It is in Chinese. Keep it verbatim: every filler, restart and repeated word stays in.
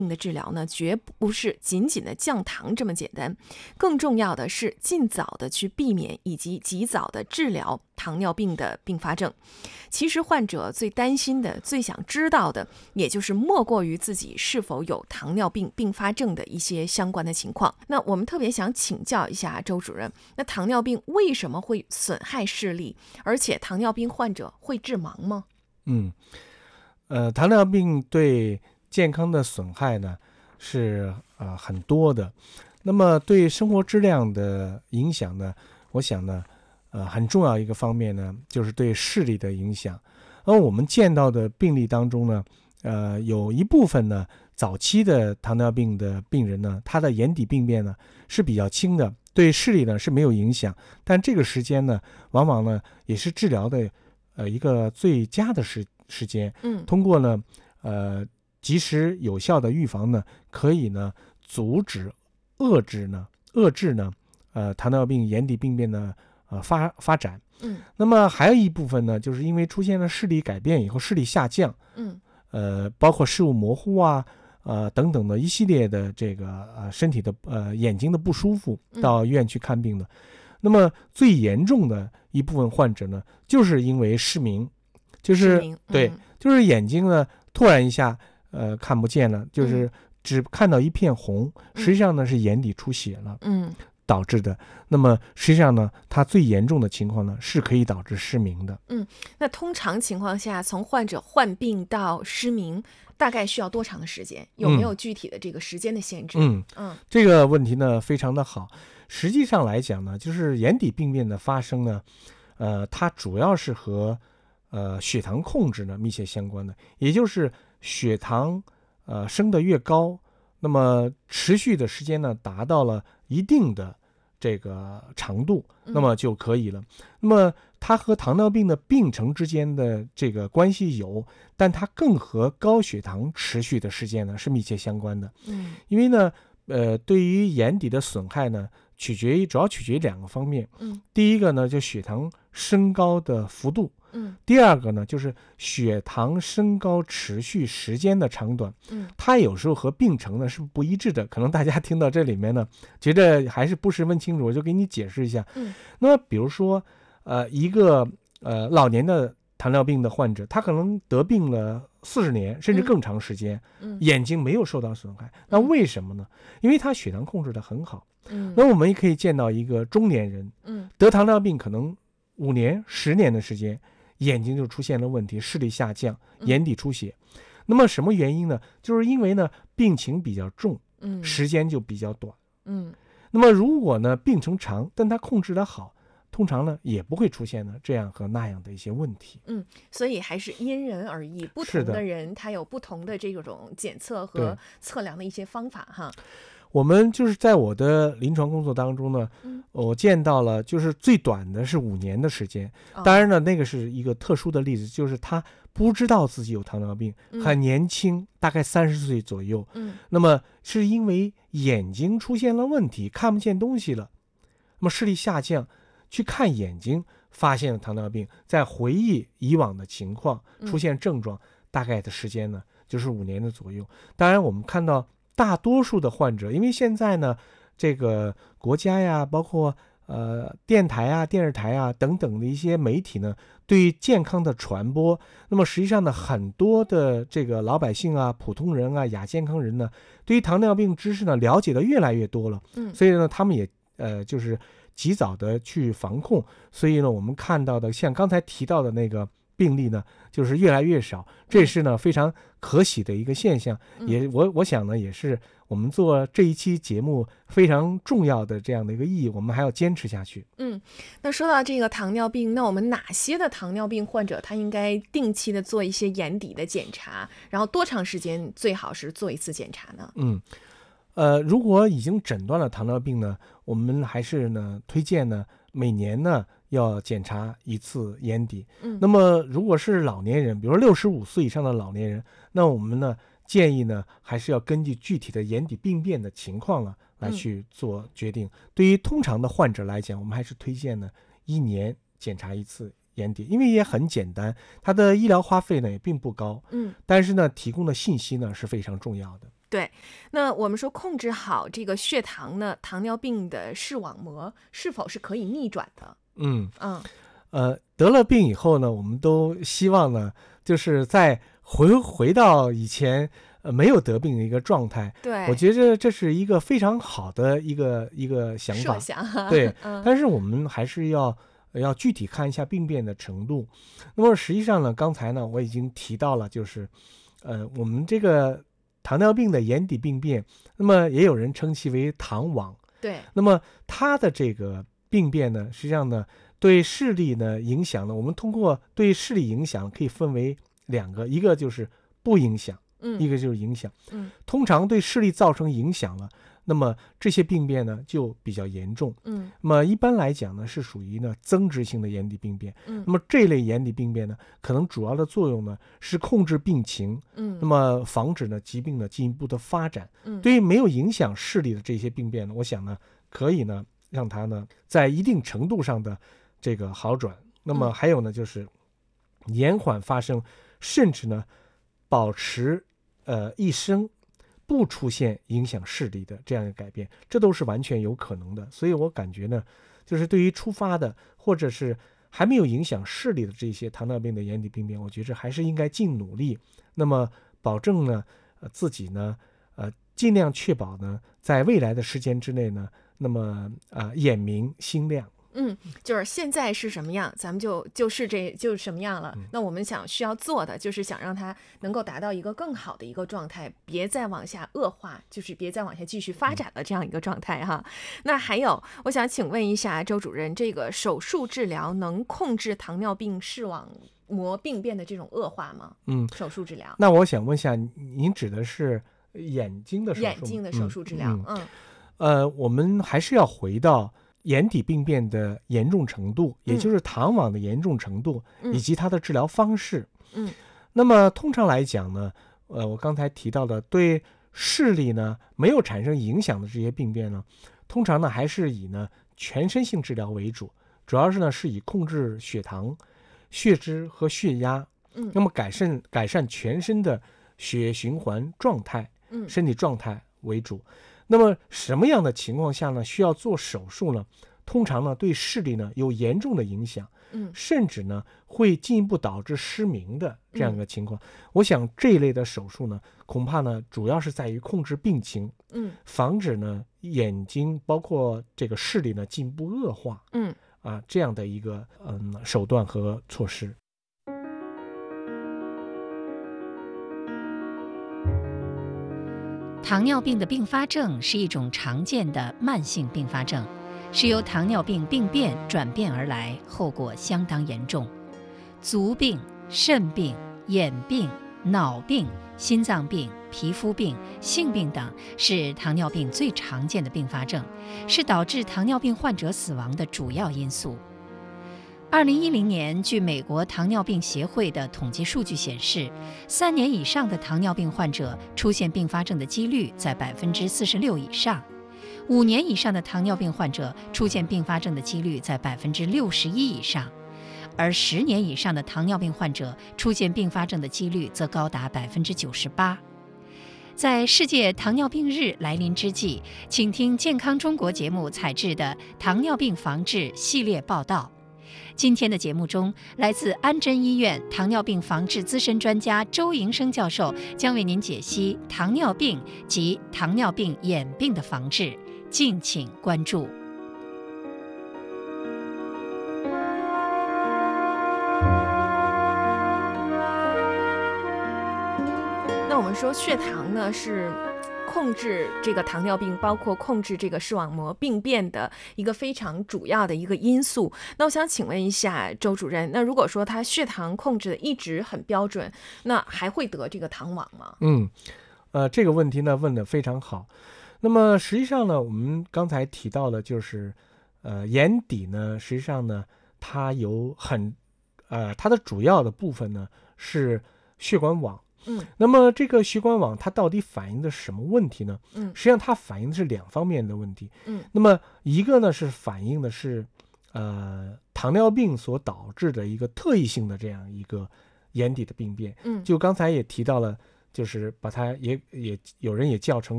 的治疗呢，绝不是仅仅的降糖这么简单，更重要的是尽早的去避免以及及早的治疗糖尿病的并发症。其实患者最担心的、最想知道的，也就是莫过于自己是否有糖尿病并发症的一些相关的情况。那我们特别想请教一下周主任，那糖尿病为什么会损害视力？而且糖尿病患者会致盲吗？ 嗯，呃，糖尿病对健康的损害呢是呃很多的。那么对生活质量的影响呢，我想呢，呃，很重要一个方面呢，就是对视力的影响。而我们见到的病例当中呢，呃，有一部分呢，早期的糖尿病的病人呢，他的眼底病变呢是比较轻的，对视力呢是没有影响。但这个时间呢，往往呢也是治疗的呃一个最佳的时时间。 嗯， 通过呢，呃，及时有效的预防呢，可以呢阻止、遏制呢、遏制呢，呃，糖尿病眼底病变的呃发发展。 嗯， 那么还有一部分呢，就是因为出现了视力改变以后，视力下降， 嗯， 呃，包括视物模糊啊，呃等等的一系列的这个呃身体的呃眼睛的不舒服，到医院去看病的。嗯、那么最严重的一部分患者呢，就是因为失明，就是明对、 嗯， 就是眼睛呢突然一下呃看不见了，就是只看到一片红，实际上呢是眼底出血了， 嗯， 导致的。那么实际上呢，它最严重的情况呢是可以导致失明的。 嗯，那通常情况下，从患者患病到失明，大概需要多长的时间？有没有具体的这个时间的限制？ 嗯嗯， 这个问题呢非常的好。实际上来讲呢，就是眼底病变的发生呢，呃，它主要是和呃血糖控制呢密切相关的，也就是血糖呃升得越高，那么持续的时间呢达到了一定的这个长度，那么就可以了。嗯、那么它和糖尿病的病程之间的这个关系有，但它更和高血糖持续的时间呢是密切相关的。 嗯， 因为呢，呃，对于眼底的损害呢，取决于主要取决于两个方面。 嗯， 第一个呢，就血糖升高的幅度。 嗯， 第二个呢，就是血糖升高持续时间的长短。 嗯， 它有时候和病程呢是不一致的。可能大家听到这里面呢，觉得还是不十分清楚，我就给你解释一下。 嗯， 那么比如说，呃，一个呃老年的糖尿病的患者，他可能得病了四十年甚至更长时间， 嗯、 眼睛没有受到损害。那为什么呢？因为他血糖控制得很好。 嗯， 那我们也可以见到一个中年人， 嗯， 得糖尿病可能五年、十年的时间，眼睛就出现了问题，视力下降，眼底出血。嗯、那么什么原因呢？就是因为呢病情比较重， 嗯， 时间就比较短。 嗯， 那么如果呢病程长，但他控制得好，通常呢也不会出现呢这样和那样的一些问题。 嗯，所以还是因人而异，不同的人他有不同的这种检测和测量的一些方法哈。 我们就是在我的临床工作当中呢， 嗯、 我见到了就是最短的是五年的时间。当然呢，那个是一个特殊的例子，就是他不知道自己有糖尿病， 嗯、 很年轻，大概三十岁左右。 嗯， 那么是因为眼睛出现了问题，看不见东西了，那么视力下降，去看眼睛，发现了糖尿病，在回忆以往的情况，出现症状，嗯、大概的时间呢就是五年的左右。当然，我们看到大多数的患者，因为现在呢，这个国家呀，包括呃电台啊、电视台啊等等的一些媒体呢，对于健康的传播，那么实际上呢，很多的这个老百姓啊、普通人啊、亚健康人呢，对于糖尿病知识呢了解的越来越多了。 嗯， 所以呢，他们也呃就是及早的去防控。所以呢，我们看到的像刚才提到的那个病例呢，就是越来越少，这是呢非常可喜的一个现象。也我我想呢，也是我们做这一期节目非常重要的这样的一个意义，我们还要坚持下去。 嗯，那说到这个糖尿病，那我们哪些的糖尿病患者他应该定期的做一些眼底的检查，然后多长时间最好是做一次检查呢？ 嗯，呃，如果已经诊断了糖尿病呢，我们还是呢推荐呢每年呢要检查一次眼底。 嗯， 那么如果是老年人，比如六十五岁以上的老年人，那我们呢建议呢还是要根据具体的眼底病变的情况啊来去做决定。嗯、对于通常的患者来讲，我们还是推荐呢一年检查一次眼底，因为也很简单，它的医疗花费呢也并不高。 嗯， 但是呢提供的信息呢是非常重要的。 对，那我们说控制好这个血糖呢，糖尿病的视网膜是否是可以逆转的？ 嗯嗯， 呃，得了病以后呢，我们都希望呢，就是再回回到以前呃没有得病的一个状态。 对， 我觉得这是一个非常好的一个一个想法。 设想哈， 对， 嗯但是我们还是要要具体看一下病变的程度。那么实际上呢，刚才呢我已经提到了，就是呃我们这个糖尿病的眼底病变，那么也有人称其为糖网。 对， 那么它的这个病变呢，实际上呢对视力呢影响呢，我们通过对视力影响可以分为两个，一个就是不影响， 嗯一个就是影响。 嗯通常对视力造成影响了，那么这些病变呢就比较严重。 嗯那么一般来讲呢，是属于呢增殖性的眼底病变。 嗯那么这类眼底病变呢，可能主要的作用呢是控制病情， 嗯， 那么防止呢疾病的进一步的发展。 嗯对于没有影响视力的这些病变呢，我想呢可以呢让它呢在一定程度上的这个好转。那么嗯还有呢就是延缓发生，甚至呢保持呃一生不出现影响视力的这样一个改变，这都是完全有可能的。所以我感觉呢，就是对于初发的或者是还没有影响视力的这些糖尿病的眼底病变，我觉着还是应该尽努力，那么保证呢，呃自己呢，呃尽量确保呢，在未来的时间之内呢，那么啊、呃眼明心亮。 嗯，就是现在是什么样，咱们就就是这就是什么样了。 嗯那我们想需要做的，就是想让它能够达到一个更好的一个状态，别再往下恶化，就是别再往下继续发展了这样一个状态哈。那还有，我想请问一下周主任，这个手术治疗能控制糖尿病视网膜病变的这种恶化吗？ 嗯， 手术治疗， 那我想问一下，您指的是眼睛的手术吗？ 眼睛的手术治疗， 嗯嗯嗯呃，我们还是要回到眼底病变的严重程度，也就是糖网的严重程度， 嗯以及它的治疗方式。 嗯那么通常来讲呢，呃，我刚才提到的对视力呢没有产生影响的这些病变呢，通常呢还是以呢全身性治疗为主，主要是呢是以控制血糖、血脂和血压， 嗯那么改善改善全身的血液循环状态、 嗯身体状态为主。那么什么样的情况下呢需要做手术呢？通常呢对视力呢有严重的影响， 嗯甚至呢会进一步导致失明的这样一个情况。我想这一类的手术呢，恐怕呢主要是在于控制病情， 嗯防止呢眼睛包括这个视力呢进一步恶化嗯。 啊，这样的一个嗯手段和措施。 糖尿病的并发症是一种常见的慢性并发症，是由糖尿病病变转变而来，后果相当严重。足病、肾病、眼病、脑病、心脏病、皮肤病、性病等是糖尿病最常见的并发症，是导致糖尿病患者死亡的主要因素。二零一零年，据美国糖尿病协会的统计数据显示，三年以上的糖尿病患者出现并发症的几率在百分之四十六以上，五年以上的糖尿病患者出现并发症的几率在百分之六十一以上，而十年以上的糖尿病患者出现并发症的几率则高达百分之九十八。在世界糖尿病日来临之际，请听《健康中国》节目采制的糖尿病防治系列报道。今天的节目中，来自安贞医院糖尿病防治资深专家周营生教授将为您解析糖尿病及糖尿病眼病的防治，敬请关注。 那我们说血糖呢是控制这个糖尿病，包括控制这个视网膜病变的一个非常主要的一个因素。那我想请问一下周主任，那如果说他血糖控制的一直很标准，那还会得这个糖网吗？ 嗯，呃，这个问题呢问得非常好。那么实际上呢，我们刚才提到的就是，呃，眼底呢，实际上呢，它有很，呃，它的主要的部分呢是血管网。 嗯， 那么这个血管网它到底反映的是什么问题呢？ 嗯， 实际上它反映的是两方面的问题。 嗯， 那么一个呢是反映的是，呃，糖尿病所导致的一个特异性的这样一个眼底的病变。 嗯， 就刚才也提到了， 就是把它也也有人也叫成